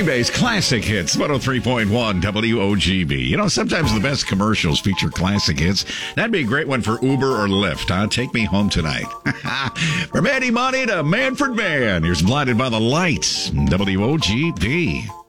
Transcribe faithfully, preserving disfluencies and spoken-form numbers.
Green Bay's classic hits, one oh three point one W O G B. You know, sometimes the best commercials feature classic hits. That'd be a great one for Uber or Lyft, huh? Take me home tonight. From Eddie Money to Manfred Mann, here's Blinded by the Lights, W O G B.